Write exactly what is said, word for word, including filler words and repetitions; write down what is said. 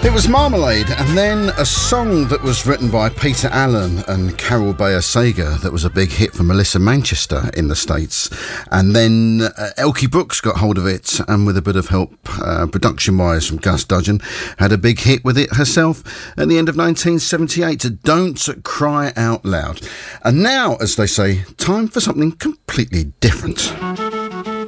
It was Marmalade, and then a song that was written by Peter Allen and Carol Bayer Sager that was a big hit for Melissa Manchester in the States. And then uh, Elkie Brooks got hold of it, and with a bit of help uh, production-wise from Gus Dudgeon, had a big hit with it herself at the end of nineteen seventy-eight, Don't Cry Out Loud. And now, as they say, time for something completely different.